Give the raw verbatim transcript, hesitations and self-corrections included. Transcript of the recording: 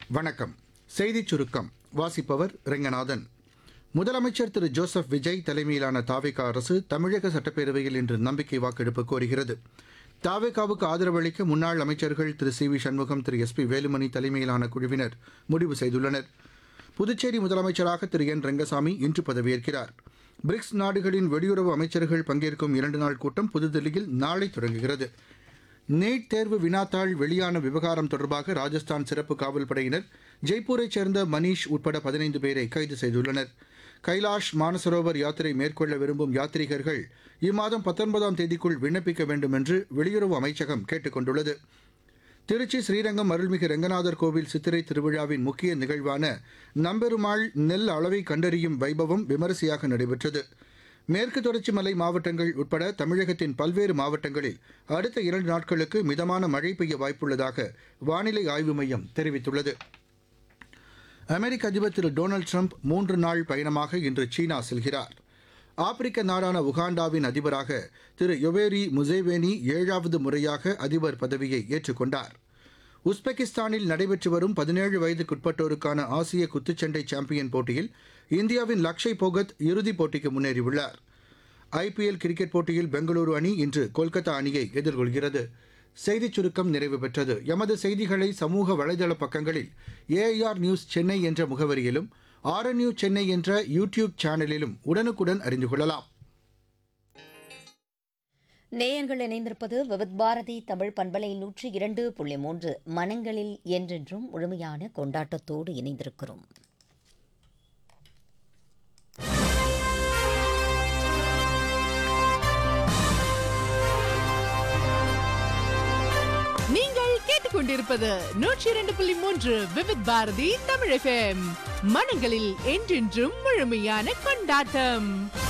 வணக்கம். செய்திச் சுருக்கம் வாசிப்பவர் ரெங்கநாதன். முதலமைச்சர் திரு ஜோசப் விஜய் தலைமையிலான தாவேகா அரசு தமிழக சட்டப்பேரவையில் இன்று நம்பிக்கை வாக்கெடுப்பு கோருகிறது. தாவேகாவுக்கு ஆதரவளிக்க முன்னாள் அமைச்சர்கள் திரு சி வி சண்முகம், திரு எஸ் பி வேலுமணி தலைமையிலான குழுவினர் முடிவு செய்துள்ளனர். புதுச்சேரி முதலமைச்சராக திரு என் ரெங்கசாமி இன்று பதவியேற்கிறார். பிரிக்ஸ் நாடுகளின் வெளியுறவு அமைச்சர்கள் பங்கேற்கும் இரண்டு நாள் கூட்டம் புதுதில்லியில் நாளை தொடங்குகிறது. நீட் தேர்வு வினாத்தாள் வெளியான விவகாரம் தொடர்பாக ராஜஸ்தான் சிறப்பு காவல் படையினர் ஜெய்ப்பூரைச் சேர்ந்த மணீஷ் உட்பட பதினைந்து பேரை கைது செய்துள்ளனர். கைலாஷ் மானசரோவர் யாத்திரை மேற்கொள்ள விரும்பும் யாத்ரீகர்கள் இம்மாதம் பத்தொன்பதாம் தேதிக்குள் விண்ணப்பிக்க வேண்டும் என்று வெளியுறவு அமைச்சகம் கேட்டுக் கொண்டுள்ளது. திருச்சி ஸ்ரீரங்கம் அருள்மிகு ரெங்கநாதர் கோவில் சித்திரை திருவிழாவின் முக்கிய நிகழ்வான நம்பெருமாள் நெல் அளவை கண்டறியும் வைபவம் விமரிசையாக நடைபெற்றது. மேற்கு தொடர்ச்சி மலை மாவட்டங்கள் உட்பட தமிழகத்தின் பல்வேறு மாவட்டங்களில் அடுத்த இரண்டு நாட்களுக்கு மிதமான மழை பெய்ய வாய்ப்புள்ளதாக வானிலை ஆய்வு மையம் தெரிவித்துள்ளது. அமெரிக்க அதிபர் திரு டொனால்டு ட்ரம்ப் மூன்று நாள் பயணமாக இன்று சீனா செல்கிறார். ஆப்பிரிக்க நாடான உகாண்டாவின் அதிபராக திரு யொவேரி முசேவேனி ஏழாவது முறையாக அதிபர் பதவியை ஏற்றுக்கொண்டார். உஸ்பெகிஸ்தானில் நடைபெற்று வரும் பதினேழு வயதுக்குட்பட்டோருக்கான ஆசிய குத்துச்சண்டை சாம்பியன் போட்டியில் இந்தியாவின் லக்ஷய் போகத் இறுதிப் போட்டிக்கு முன்னேறியுள்ளார். ஐபிஎல் கிரிக்கெட் போட்டியில் பெங்களூரு அணி இன்று கொல்கத்தா அணியை எதிர்கொள்கிறது. செய்திச் சுருக்கம் நிறைவு பெற்றது. எமது செய்திகளை சமூக வலைதள பக்கங்களில் ஏஐஆர் நியூஸ் சென்னை என்ற முகவரியிலும் ஆர்என்யூ சென்னை என்ற யூடியூப் சேனலிலும் உடனுக்குடன் அறிந்து கொள்ளலாம். நேயர்கள் இணைந்திருப்பது விவித் பாரதி தமிழ் பண்பலை நூற்றி இரண்டு புள்ளி மூன்று. மனங்களில் என்றென்றும் முழுமையான கொண்டாட்டத்தோடு இணைந்திருக்கிறோம். நீங்கள் கேட்டுக்கொண்டிருப்பது நூற்றி இரண்டு புள்ளி மூன்று விவித் பாரதி தமிழ் எஃப்எம். மனங்களில் என்றென்றும் முழுமையான கொண்டாட்டம்.